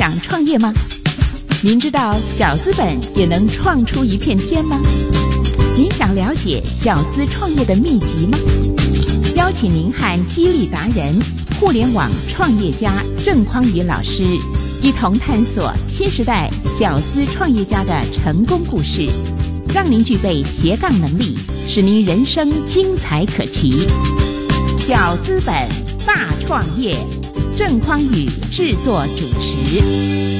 想创业吗？您知道小资本也能创出一片天吗？您想了解小资创业的秘籍吗？邀请您和激励达人、互联网创业家郑匡宇老师一同探索新时代小资创业家的成功故事，让您具备斜杠能力，使您人生精彩可期。小资本大创业，郑匡宇制作主持。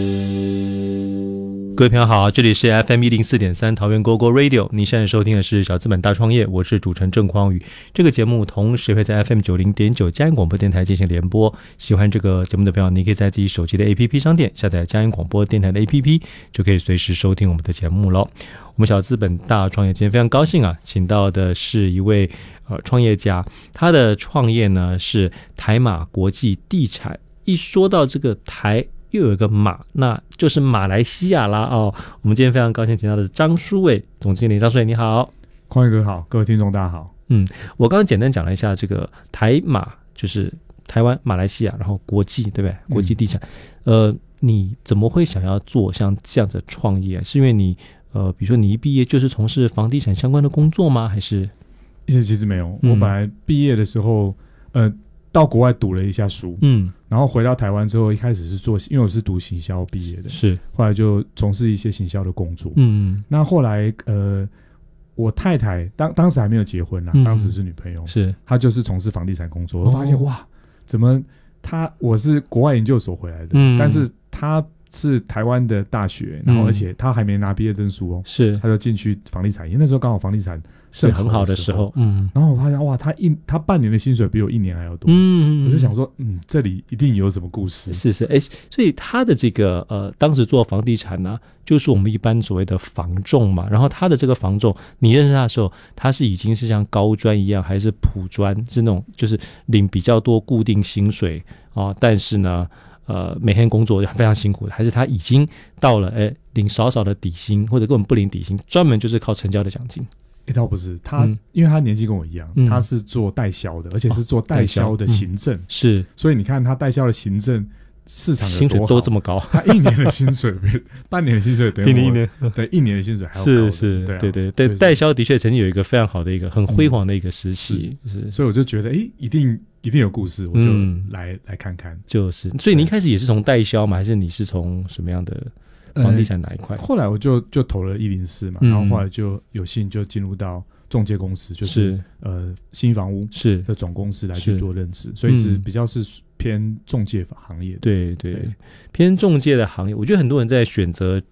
各位朋友好，这里是 FM104.3 桃园 GoGo Radio， 你现在收听的是小资本大创业，我是主持人郑匡宇。这个节目同时会在 FM90.9 佳音广播电台进行联播。喜欢这个节目的朋友，你可以在自己手机的 APP 商店下载佳音广播电台的 APP， 就可以随时收听我们的节目咯。我们小资本大创业今天非常高兴啊，请到的是一位创业家，他的创业呢是台马国际地产。一说到这个台又有一个马，那就是马来西亚啦哦。我们今天非常高兴请到的是张书伟总经理。张书伟你好。 匡宇哥好，各位听众大家好。 我刚刚简单讲了一下这个台马，就是台湾、马来西亚，然后国际，对不对？国际地产。你怎么会想要做像这样的创业？是因为你比如说你一毕业就是从事房地产相关的工作吗？还是？ 其实没有，我本来毕业的时候，到国外读了一下书，然后回到台湾之后，一开始是做，因为我是读行销毕业的， 是，后来就从事一些行销的工作，那后来我太太当时还没有结婚啦，当时是女朋友， 是， 她就是从事房地产工作，我发现哇，怎么我是国外研究所回来的，但是她是台湾的大学，然后而且她还没拿毕业证书哦， 是， 她就进去房地产业，那时候刚好房地产是很好的时候， 然后我发现哇，他半年的薪水比我1年还要多，我就想说，这里一定有什么故事， 是，所以他的这个当时做房地产呢，就是我们一般所谓的房仲嘛，然后他的这个房仲，你认识他的时候，他是已经是像高专一样，还是普专，是那种就是领比较多固定薪水啊，但是呢，每天工作非常辛苦的，还是他已经到了领少少的底薪，或者根本不领底薪，专门就是靠成交的奖金。 倒不是他，因为他年纪跟我一样，他是做代销的，而且是做代销的行政，是，所以你看他代销的行政市场有多好，薪水都这么高， 他1年的薪水半年的薪水等于1年的薪水还要高， 是，对，代销的确曾经有一个非常好的一个很辉煌的一个时期， 所以我就觉得一定有故事，我就来看看， 就是，所以你一开始也是从代销吗？还是你是从什么样的房地产哪一块？ 后来我就投了104嘛，然后后来就有幸就进入到中介公司，就是新房屋是的总公司来去做任职，所以是比较是偏中介行业的。 对，偏中介的行业，我觉得很多人在选择